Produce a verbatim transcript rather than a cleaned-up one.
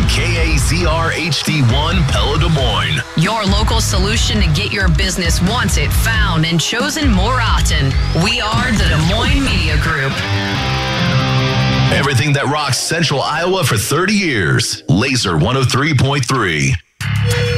K A Z R H D one Pella Des Moines. Your local solution to get your business wanted, found, and chosen more often. We are the Des Moines Media Group. Everything that rocks Central Iowa for thirty years. Laser one oh three point three.